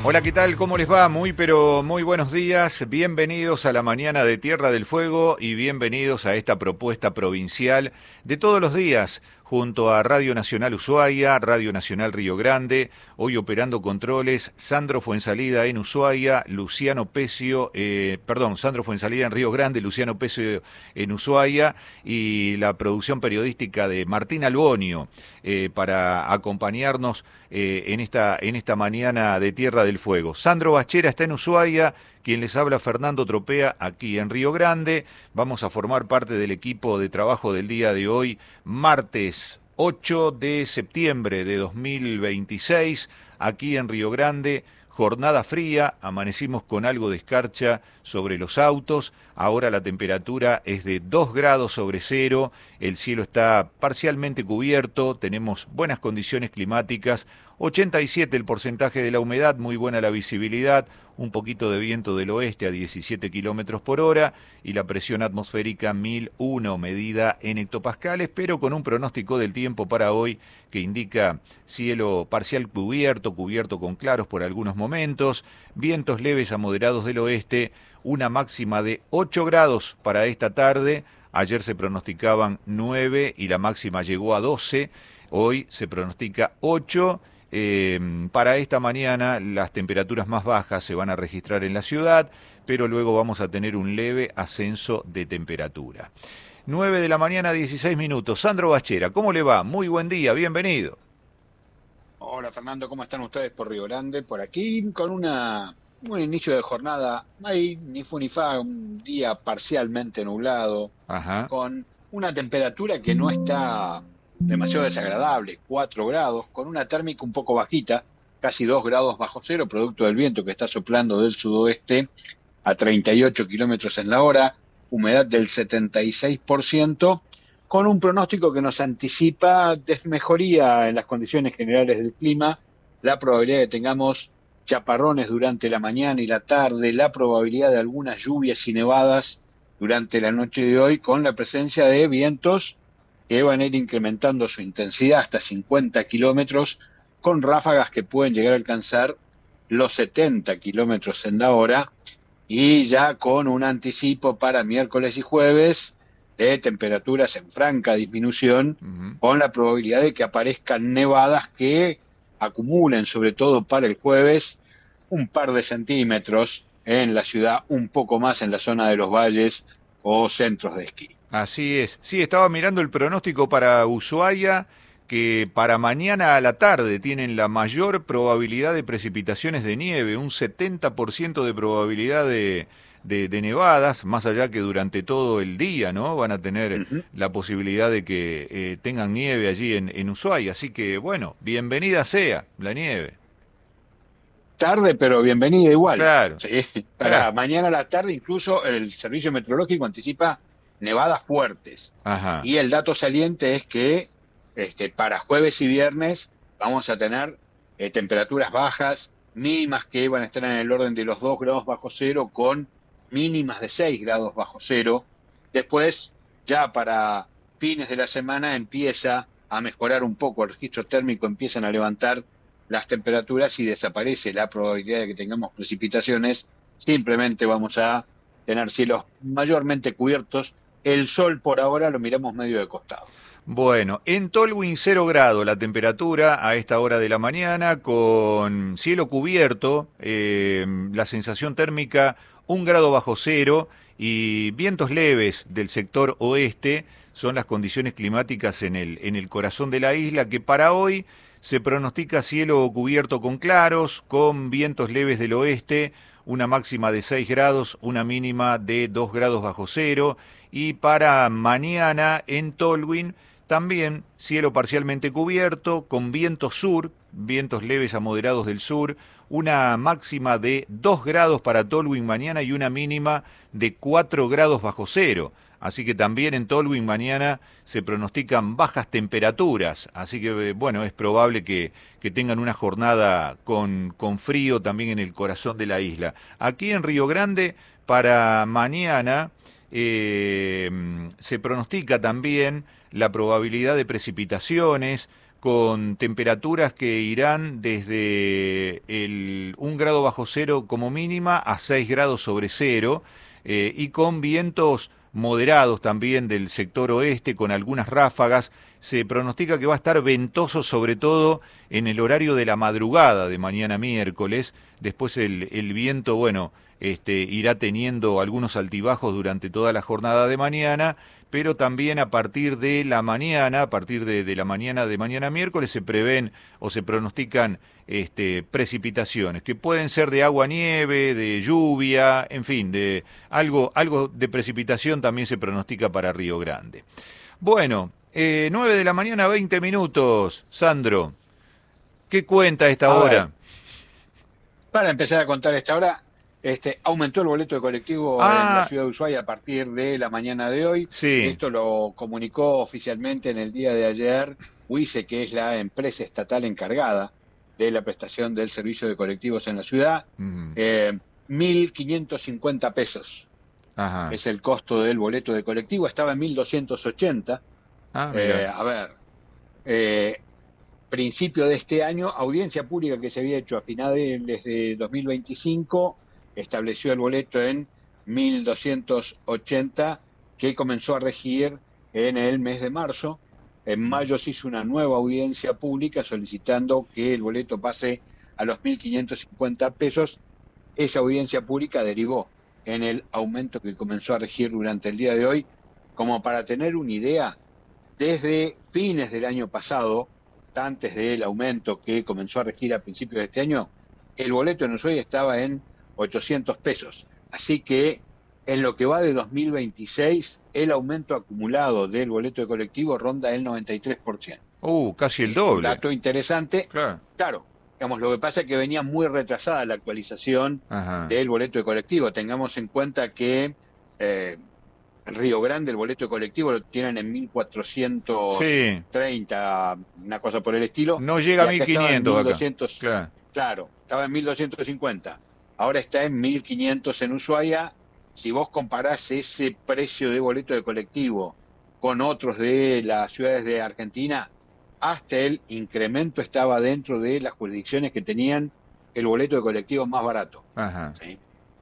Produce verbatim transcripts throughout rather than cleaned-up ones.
Hola, ¿qué tal? ¿Cómo les va? Muy, pero muy buenos días. Bienvenidos a la mañana de Tierra del Fuego y bienvenidos a esta propuesta provincial de todos los días, junto a Radio Nacional Ushuaia, Radio Nacional Río Grande, hoy operando controles, Sandro Fuensalida en Ushuaia, Luciano Pecio, eh, perdón, Sandro Fuensalida en Río Grande, Luciano Pecio en Ushuaia y la producción periodística de Martín Albonio eh, para acompañarnos eh, en esta, en esta mañana de Tierra del Fuego. Sandro Bachera está en Ushuaia, quien les habla Fernando Tropea aquí en Río Grande. Vamos a formar parte del equipo de trabajo del día de hoy, martes ocho de septiembre de dos mil veintiséis, aquí en Río Grande. Jornada fría, amanecimos con algo de escarcha sobre los autos, ahora la temperatura es de dos grados sobre cero, el cielo está parcialmente cubierto, tenemos buenas condiciones climáticas, ochenta y siete el porcentaje de la humedad, muy buena la visibilidad, un poquito de viento del oeste a diecisiete kilómetros por hora y la presión atmosférica mil uno medida en hectopascales, pero con un pronóstico del tiempo para hoy que indica cielo parcial cubierto, cubierto con claros por algunos momentos, vientos leves a moderados del oeste, una máxima de ocho grados para esta tarde, ayer se pronosticaban nueve y la máxima llegó a doce, hoy se pronostica ocho. Eh, para esta mañana las temperaturas más bajas se van a registrar en la ciudad, pero luego vamos a tener un leve ascenso de temperatura. nueve de la mañana, dieciséis minutos. Sandro Bachera, ¿cómo le va? Muy buen día, bienvenido. Hola Fernando, ¿cómo están ustedes por Río Grande? Por aquí con una, un inicio de jornada, ahí ni fu ni fa, un día parcialmente nublado, Ajá. con una temperatura que no está demasiado desagradable, cuatro grados, con una térmica un poco bajita, casi dos grados bajo cero, producto del viento que está soplando del sudoeste a treinta y ocho kilómetros en la hora, humedad del setenta y seis por ciento, con un pronóstico que nos anticipa desmejoría en las condiciones generales del clima, la probabilidad de que tengamos chaparrones durante la mañana y la tarde, la probabilidad de algunas lluvias y nevadas durante la noche de hoy, con la presencia de vientos que van a ir incrementando su intensidad hasta cincuenta kilómetros, con ráfagas que pueden llegar a alcanzar los setenta kilómetros en la hora, y ya con un anticipo para miércoles y jueves de temperaturas en franca disminución, Uh-huh. con la probabilidad de que aparezcan nevadas que acumulen, sobre todo para el jueves, un par de centímetros en la ciudad, un poco más en la zona de los valles o centros de esquí. Así es. Sí, estaba mirando el pronóstico para Ushuaia, que para mañana a la tarde tienen la mayor probabilidad de precipitaciones de nieve, un setenta por ciento de probabilidad de, de, de nevadas, más allá que durante todo el día, ¿no? Van a tener Uh-huh. la posibilidad de que eh, tengan nieve allí en, en Ushuaia. Así que, bueno, bienvenida sea la nieve. Tarde, pero bienvenida igual. Claro. Sí, Eh, para mañana a la tarde incluso el servicio meteorológico anticipa nevadas fuertes. Ajá. Y el dato saliente es que este, para jueves y viernes vamos a tener eh, temperaturas bajas, mínimas que van a estar en el orden de los dos grados bajo cero, con mínimas de seis grados bajo cero. Después, ya para fines de la semana, empieza a mejorar un poco el registro térmico, empiezan a levantar las temperaturas y desaparece la probabilidad de que tengamos precipitaciones. Simplemente vamos a tener cielos mayormente cubiertos. El sol por ahora lo miramos medio de costado. Bueno, en Tolwyn cero grado la temperatura a esta hora de la mañana, con cielo cubierto, eh, la sensación térmica un grado bajo cero y vientos leves del sector oeste son las condiciones climáticas en el, en el corazón de la isla, que para hoy se pronostica cielo cubierto con claros, con vientos leves del oeste, una máxima de seis grados, una mínima de dos grados bajo cero, y para mañana en Tolwyn también cielo parcialmente cubierto, con viento sur, vientos leves a moderados del sur, una máxima de dos grados para Tolwyn mañana y una mínima de cuatro grados bajo cero. Así que también en Tolwyn mañana se pronostican bajas temperaturas, así que bueno, es probable que, que tengan una jornada con, con frío también en el corazón de la isla. Aquí en Río Grande, para mañana, eh, se pronostica también la probabilidad de precipitaciones con temperaturas que irán desde el un grado bajo cero como mínima a seis grados sobre cero, eh, y con vientos moderados también del sector oeste, con algunas ráfagas. Se pronostica que va a estar ventoso sobre todo en el horario de la madrugada de mañana miércoles. Después el, el viento, bueno, este, irá teniendo algunos altibajos durante toda la jornada de mañana, pero también a partir de la mañana, a partir de, de la mañana de mañana miércoles, se prevén o se pronostican este, precipitaciones, que pueden ser de agua-nieve, de lluvia, en fin, de algo, algo de precipitación también se pronostica para Río Grande. Bueno, eh, nueve de la mañana, veinte minutos. Sandro, ¿qué cuenta a esta a hora? Ver, para empezar a contar a esta hora, Este, aumentó el boleto de colectivo ah, en la ciudad de Ushuaia a partir de la mañana de hoy. Sí. Esto lo comunicó oficialmente en el día de ayer UICE, que es la empresa estatal encargada de la prestación del servicio de colectivos en la ciudad. Uh-huh. eh, mil quinientos cincuenta pesos. Ajá. Es el costo del boleto de colectivo. Estaba en mil doscientos ochenta. Ah, eh, a ver, eh, principio de este año, audiencia pública que se había hecho a finales de dos mil veinticinco, estableció el boleto en mil doscientos ochenta, que comenzó a regir en el mes de marzo. En mayo se hizo una nueva audiencia pública solicitando que el boleto pase a los mil quinientos cincuenta pesos. Esa audiencia pública derivó en el aumento que comenzó a regir durante el día de hoy. Como para tener una idea, desde fines del año pasado, antes del aumento que comenzó a regir a principios de este año, el boleto en Ushuaia estaba en ochocientos pesos. Así que en lo que va de dos mil veintiséis, el aumento acumulado del boleto de colectivo ronda el noventa y tres por ciento. Uh, casi el doble. Un dato interesante. Claro. Claro, digamos, lo que pasa es que venía muy retrasada la actualización Ajá. del boleto de colectivo. Tengamos en cuenta que eh, en Río Grande el boleto de colectivo lo tienen en mil cuatrocientos treinta, sí. Una cosa por el estilo. No llega a mil quinientos acá. Claro. Claro, estaba en mil doscientos cincuenta. Ahora está en mil quinientos en Ushuaia. Si vos comparás ese precio de boleto de colectivo con otros de las ciudades de Argentina, hasta el incremento estaba dentro de las jurisdicciones que tenían el boleto de colectivo más barato. Ajá. ¿Sí?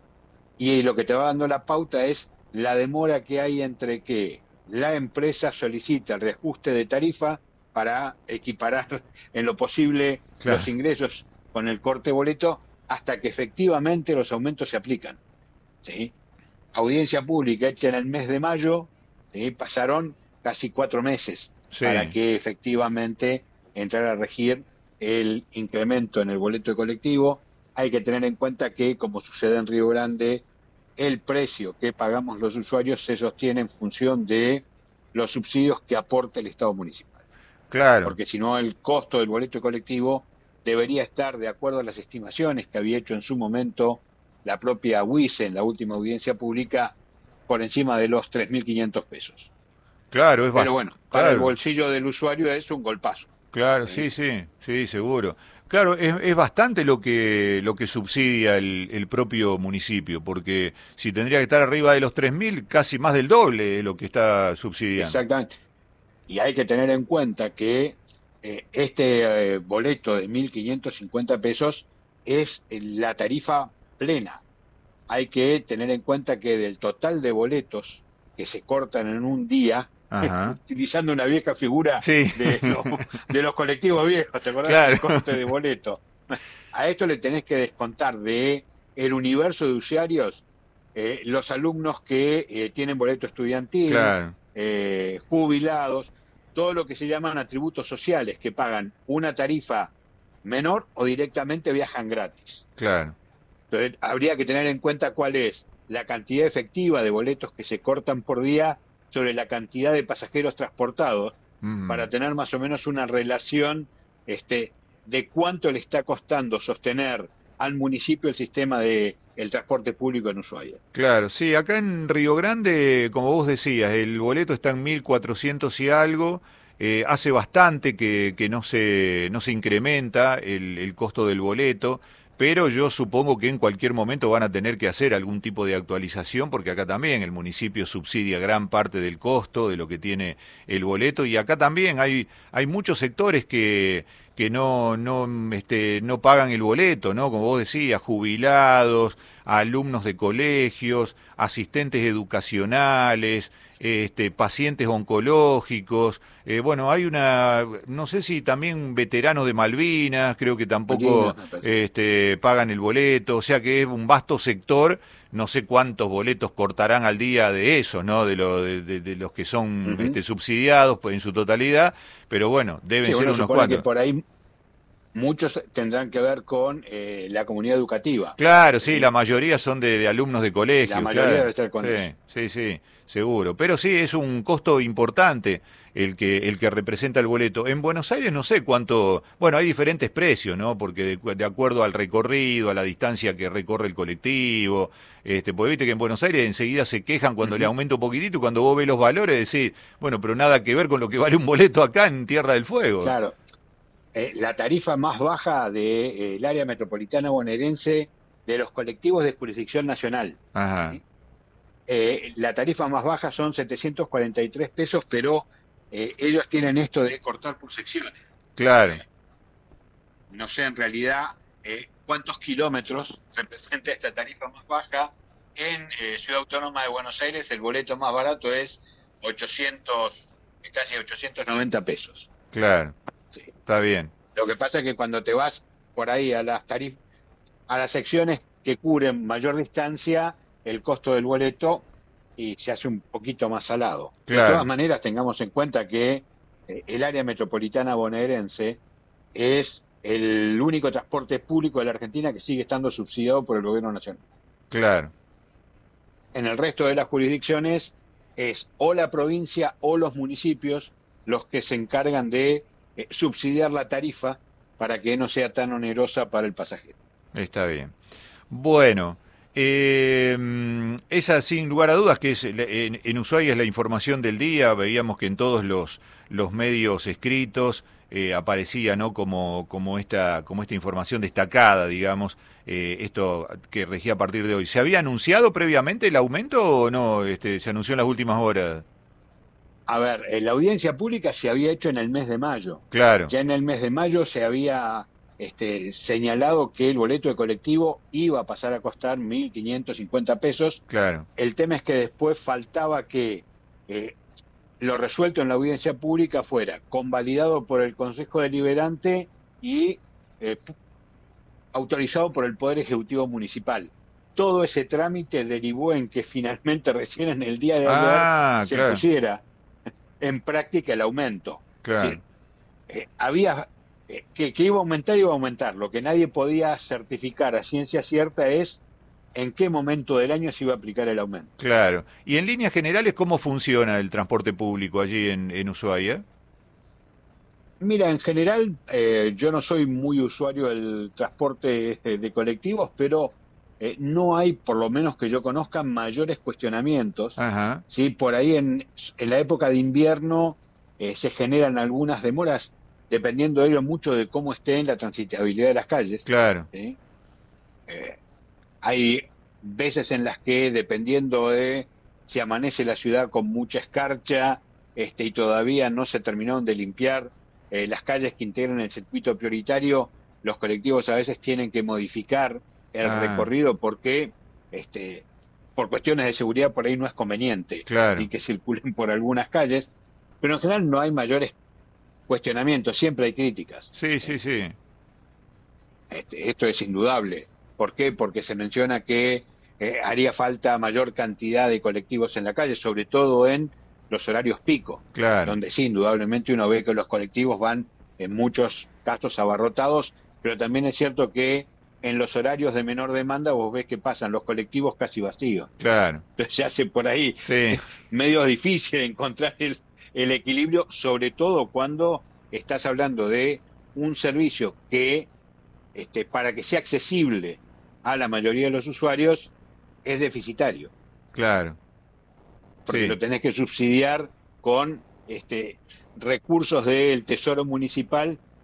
Y lo que te va dando la pauta es la demora que hay entre que la empresa solicita el reajuste de tarifa para equiparar en lo posible claro. los ingresos con el corte de boleto, hasta que efectivamente los aumentos se aplican. ¿Sí? Audiencia pública hecha en el mes de mayo, ¿sí? Pasaron casi cuatro meses sí. para que efectivamente entrara a regir el incremento en el boleto de colectivo. Hay que tener en cuenta que, como sucede en Río Grande, el precio que pagamos los usuarios se sostiene en función de los subsidios que aporta el Estado municipal. Claro. Porque si no, el costo del boleto de colectivo debería estar, de acuerdo a las estimaciones que había hecho en su momento la propia UICE en la última audiencia pública, por encima de los tres mil quinientos pesos. Claro, es Pero bueno, para claro. el bolsillo del usuario es un golpazo. Claro, sí, sí, sí, seguro. Claro, es, es bastante lo que lo que subsidia el, el propio municipio, porque si tendría que estar arriba de los tres mil, casi más del doble es lo que está subsidiando. Exactamente. Y hay que tener en cuenta que eh, este eh, boleto de mil quinientos cincuenta pesos es la tarifa plena. Hay que tener en cuenta que del total de boletos que se cortan en un día, Ajá. utilizando una vieja figura sí. de, los, de los colectivos viejos, ¿te acordás? Claro. del corte de boleto? A esto le tenés que descontar de el universo de usuarios eh, los alumnos que eh, tienen boleto estudiantil, claro. eh, jubilados, todo lo que se llaman atributos sociales, que pagan una tarifa menor o directamente viajan gratis. Claro. Entonces, habría que tener en cuenta cuál es la cantidad efectiva de boletos que se cortan por día sobre la cantidad de pasajeros transportados, mm. para tener más o menos una relación este, de cuánto le está costando sostener al municipio el sistema de el transporte público en Ushuaia. Claro, sí, acá en Río Grande, como vos decías, el boleto está en mil cuatrocientos y algo. Eh, hace bastante que, que no se no se incrementa el, el costo del boleto, pero yo supongo que en cualquier momento van a tener que hacer algún tipo de actualización, porque acá también el municipio subsidia gran parte del costo de lo que tiene el boleto, y acá también hay, hay muchos sectores que que no no este no pagan el boleto, ¿no? Como vos decías, jubilados, alumnos de colegios, asistentes educacionales, este pacientes oncológicos, eh, bueno, hay una, no sé si también veteranos de Malvinas, creo que tampoco este pagan el boleto, o sea que es un vasto sector. No sé cuántos boletos cortarán al día de eso, ¿no? De, lo, de, de, de los que son uh-huh. este, subsidiados pues, en su totalidad, pero bueno, deben sí, ser unos cuantos. Que por ahí muchos tendrán que ver con eh, la comunidad educativa. Claro, sí, eh, la mayoría son de, de alumnos de colegio. La mayoría claro. debe ser con sí, eso. Sí, sí, seguro. Pero sí, es un costo importante el que el que representa el boleto. En Buenos Aires no sé cuánto, bueno, hay diferentes precios, ¿no? Porque de, de acuerdo al recorrido, a la distancia que recorre el colectivo, este, porque viste que en Buenos Aires enseguida se quejan cuando uh-huh. le aumenta un poquitito, y cuando vos ves los valores decís, bueno, pero nada que ver con lo que vale un boleto acá en Tierra del Fuego. Claro. Eh, la tarifa más baja del de, eh, área metropolitana bonaerense de los colectivos de jurisdicción nacional. Ajá. ¿Sí? Eh, la tarifa más baja son setecientos cuarenta y tres pesos, pero eh, ellos tienen esto de cortar por secciones. Claro. Eh, no sé en realidad eh, cuántos kilómetros representa esta tarifa más baja. En eh, Ciudad Autónoma de Buenos Aires el boleto más barato es ochocientos, casi ochocientos noventa pesos. Claro. Sí. Está bien. Lo que pasa es que cuando te vas por ahí a las tarifas, a las secciones que cubren mayor distancia, el costo del boleto y se hace un poquito más salado. Claro. De todas maneras, tengamos en cuenta que eh, el área metropolitana bonaerense es el único transporte público de la Argentina que sigue estando subsidiado por el gobierno nacional. Claro. En el resto de las jurisdicciones es o la provincia o los municipios los que se encargan de Eh, subsidiar la tarifa para que no sea tan onerosa para el pasajero. Está bien. Bueno, eh, esa sin lugar a dudas que es en, en Ushuaia es la información del día. Veíamos que en todos los, los medios escritos eh, aparecía, ¿no? como, como, esta, como esta información destacada, digamos, eh, esto que regía a partir de hoy. ¿Se había anunciado previamente el aumento o no? Este, ¿se anunció en las últimas horas? A ver, la audiencia pública se había hecho en el mes de mayo. Claro. Ya en el mes de mayo se había este, señalado que el boleto de colectivo iba a pasar a costar mil quinientos cincuenta pesos. Claro. El tema es que después faltaba que eh, lo resuelto en la audiencia pública fuera convalidado por el Consejo Deliberante y eh, autorizado por el Poder Ejecutivo Municipal. Todo ese trámite derivó en que finalmente recién en el día de ayer ah, se claro. pusiera en práctica el aumento. Claro. ¿Sí? Eh, había eh, que, que iba a aumentar, iba a aumentar. Lo que nadie podía certificar a ciencia cierta es en qué momento del año se iba a aplicar el aumento. Claro. Y en líneas generales, ¿cómo funciona el transporte público allí en, en Ushuaia? Mira, en general, eh, yo no soy muy usuario del transporte de, de colectivos, pero eh, no hay, por lo menos que yo conozca, mayores cuestionamientos. Ajá. ¿Sí? Por ahí en, en la época de invierno eh, se generan algunas demoras, dependiendo de ello mucho de cómo esté la transitabilidad de las calles. Claro. ¿Sí? Eh, hay veces en las que, dependiendo de si amanece la ciudad con mucha escarcha este, y todavía no se terminaron de limpiar eh, las calles que integran el circuito prioritario, los colectivos a veces tienen que modificar el ah. recorrido porque este, por cuestiones de seguridad por ahí no es conveniente claro. y que circulen por algunas calles, pero en general no hay mayores cuestionamientos, siempre hay críticas. Sí, sí, sí. Este, esto es indudable. ¿Por qué? Porque se menciona que eh, haría falta mayor cantidad de colectivos en la calle, sobre todo en los horarios pico, claro. donde sí, indudablemente uno ve que los colectivos van en muchos casos abarrotados, pero también es cierto que en los horarios de menor demanda vos ves que pasan los colectivos casi vacíos. Claro. Entonces se hace por ahí sí. medio difícil encontrar el, el equilibrio, sobre todo cuando estás hablando de un servicio que, este, para que sea accesible a la mayoría de los usuarios, es deficitario. Claro. Porque sí. lo tenés que subsidiar con este, recursos del Tesoro Municipal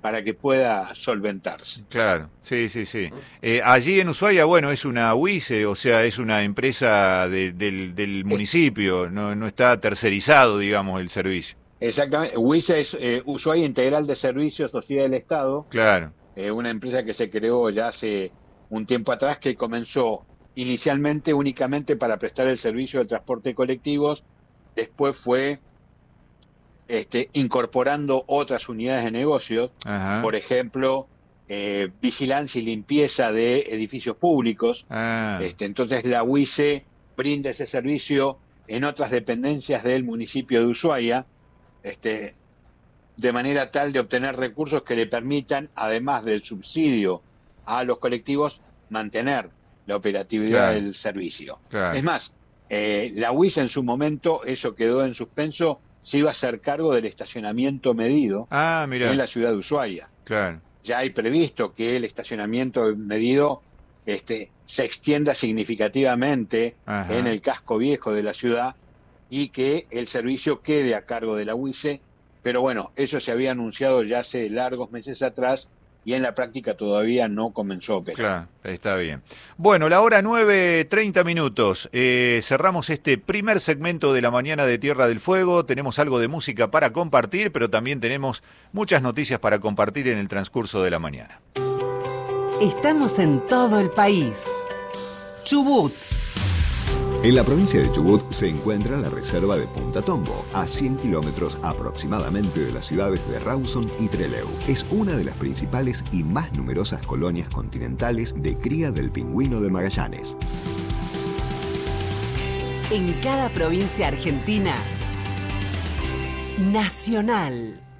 para que pueda solventarse. Claro, sí, sí, sí. Eh, allí en Ushuaia, bueno, es una U I C E, o sea, es una empresa de, del, del municipio, no, no está tercerizado, digamos, el servicio. Exactamente, U I C E es eh, Ushuaia Integral de Servicios, Sociedad del Estado, Claro. eh, una empresa que se creó ya hace un tiempo atrás, que comenzó inicialmente únicamente para prestar el servicio de transporte colectivos, después fue Este, incorporando otras unidades de negocios, Ajá. por ejemplo, eh, vigilancia y limpieza de edificios públicos. Ah. Este, entonces la U I C E brinda ese servicio en otras dependencias del municipio de Ushuaia, este, de manera tal de obtener recursos que le permitan, además del subsidio a los colectivos, mantener la operatividad Claro. del servicio. Claro. Es más, eh, la U I C E en su momento, eso quedó en suspenso, se iba a hacer cargo del estacionamiento medido Ah, mirá. en la ciudad de Ushuaia. Claro. Ya hay previsto que el estacionamiento medido este, se extienda significativamente Ajá. en el casco viejo de la ciudad y que el servicio quede a cargo de la U I C E, pero bueno, eso se había anunciado ya hace largos meses atrás y en la práctica todavía no comenzó a operar. Claro, está bien. Bueno, la hora nueve, treinta minutos. Eh, cerramos este primer segmento de la mañana de Tierra del Fuego. Tenemos algo de música para compartir, pero también tenemos muchas noticias para compartir en el transcurso de la mañana. Estamos en todo el país. Chubut. En la provincia de Chubut se encuentra la reserva de Punta Tombo, a cien kilómetros aproximadamente de las ciudades de Rawson y Trelew. Es una de las principales y más numerosas colonias continentales de cría del pingüino de Magallanes. En cada provincia argentina, Nacional.